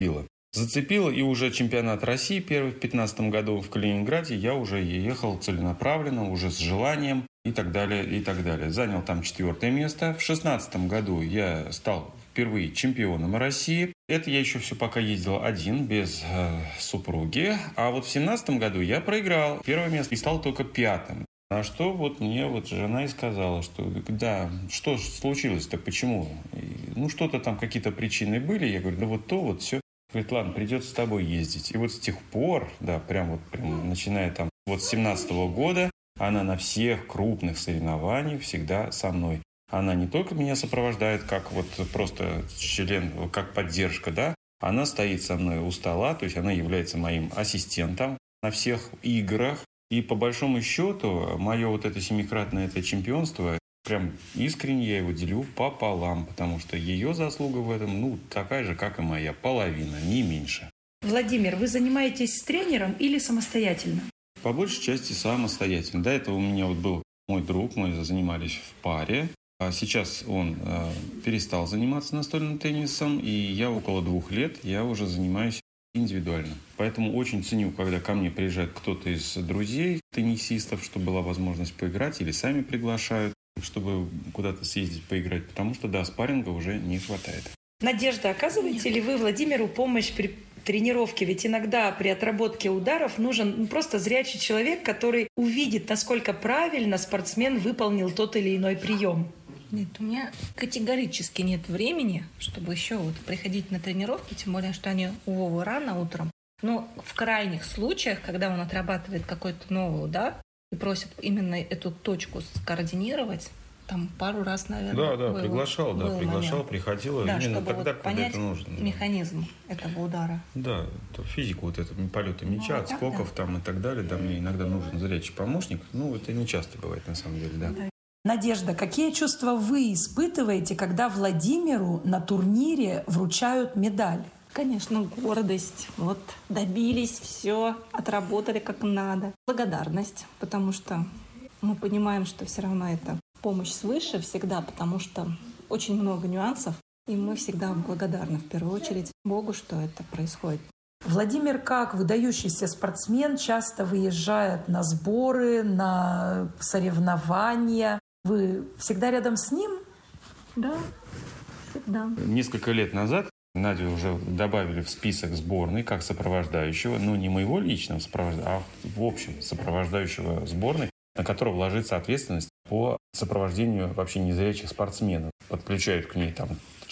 Зацепило, и уже чемпионат России первый в 2015 году в Калининграде я уже ехал целенаправленно, уже с желанием и так далее, и так далее. Занял там 4 место. В 2016 году я стал впервые чемпионом России. Это я еще все пока ездил один, без супруги. А вот в 2017 году я проиграл 1 место и стал только 5-м. А что вот мне вот жена и сказала, что да, что случилось-то, почему? Ну, что-то там, какие-то причины были. Я говорю, да вот то, вот все. Говорит, ладно, придется с тобой ездить. И вот с тех пор, да, прям начиная там вот с 2017 года, она на всех крупных соревнованиях всегда со мной. Она не только меня сопровождает, как вот просто член, как поддержка, да, она стоит со мной у стола, то есть она является моим ассистентом на всех играх. И по большому счету, мое вот это 7-кратное это чемпионство, прям искренне я его делю пополам, потому что ее заслуга в этом, ну, такая же, как и моя, половина, не меньше. Владимир, вы занимаетесь с тренером или самостоятельно? По большей части самостоятельно. До этого у меня вот был мой друг, мы занимались в паре. А сейчас он перестал заниматься настольным теннисом, и я около 2 лет я уже занимаюсь индивидуально. Поэтому очень ценю, когда ко мне приезжает кто-то из друзей, теннисистов, чтобы была возможность поиграть, или сами приглашают, чтобы куда-то съездить поиграть, потому что, да, спарринга уже не хватает. Надежда, оказываете ли вы Владимиру помощь при тренировке? Ведь иногда при отработке ударов нужен просто зрячий человек, который увидит, насколько правильно спортсмен выполнил тот или иной прием. Нет, у меня категорически нет времени, чтобы еще вот приходить на тренировки, тем более, что они у Вовы рано утром. Но в крайних случаях, когда он отрабатывает какой-то новый удар и просит именно эту точку скоординировать, там пару раз, наверное, приглашал, приходила да, именно чтобы тогда, вот когда это нужно. Механизм этого удара. Да, физику вот это, полета мяча, отскоков там и так далее, да, мне иногда нужен зрячий помощник. Ну, это не часто бывает на самом деле, да. Надежда, какие чувства вы испытываете, когда Владимиру на турнире вручают медаль? Конечно, гордость. Вот добились, все, отработали как надо. Благодарность, потому что мы понимаем, что все равно это помощь свыше всегда, потому что очень много нюансов, и мы всегда благодарны в первую очередь Богу, что это происходит. Владимир, как выдающийся спортсмен, часто выезжает на сборы, на соревнования. Вы всегда рядом с ним? Да, всегда. Несколько лет назад Надю уже добавили в список сборной как сопровождающего, ну не моего личного сопровождающего, а в общем сопровождающего сборной, на которого ложится ответственность по сопровождению вообще незрячих спортсменов. Подключают к ней там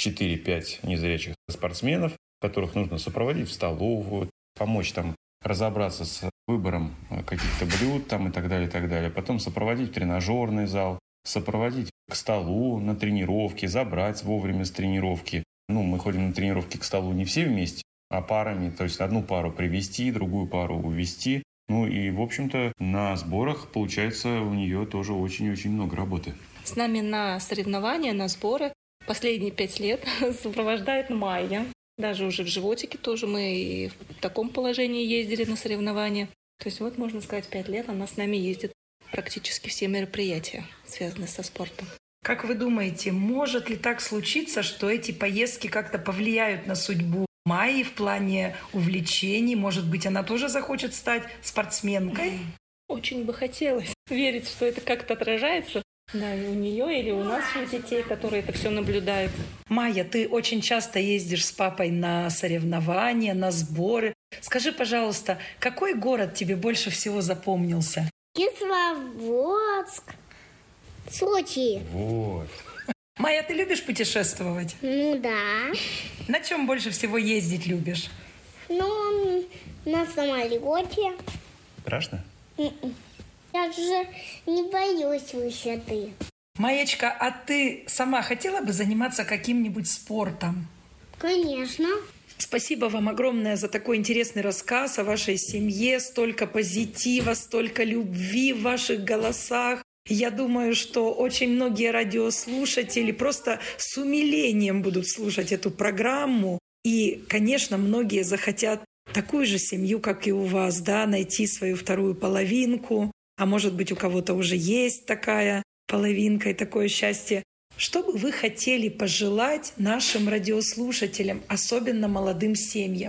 4-5 незрячих спортсменов, которых нужно сопроводить в столовую, помочь там разобраться с выбором каких-то блюд там и так далее, и так далее. Потом сопроводить в тренажерный зал, сопроводить к столу на тренировки, забрать вовремя с тренировки. Ну, мы ходим на тренировки к столу не все вместе, а парами. То есть одну пару привести, другую пару увести. Ну и, в общем-то, на сборах, получается, у нее тоже очень-очень много работы. С нами на соревнования, на сборы последние 5 лет сопровождает Майя. Даже уже в животике тоже мы и в таком положении ездили на соревнования. То есть вот, можно сказать, 5 лет она с нами ездит. Практически все мероприятия, связанные со спортом. Как вы думаете, может ли так случиться, что эти поездки как-то повлияют на судьбу Майи в плане увлечений? Может быть, она тоже захочет стать спортсменкой? Очень бы хотелось верить, что это как-то отражается. Да, и у нее или у наших детей, которые это все наблюдают. Майя, ты очень часто ездишь с папой на соревнования, на сборы. Скажи, пожалуйста, какой город тебе больше всего запомнился? Кисловодск, Сочи. Вот. Майя, ты любишь путешествовать? Ну да. На чем больше всего ездить любишь? Ну, на самолете. Страшно? Я же не боюсь высоты. Маечка, а ты сама хотела бы заниматься каким-нибудь спортом? Конечно. Спасибо вам огромное за такой интересный рассказ о вашей семье. Столько позитива, столько любви в ваших голосах. Я думаю, что очень многие радиослушатели просто с умилением будут слушать эту программу. И, конечно, многие захотят такую же семью, как и у вас, да, найти свою вторую половинку. А может быть, у кого-то уже есть такая половинка и такое счастье. Что бы вы хотели пожелать нашим радиослушателям, особенно молодым семьям?